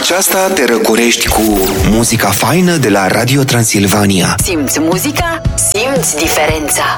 aceasta te răcorești cu muzica faină de la Radio Transilvania. Simți muzica, simți diferența.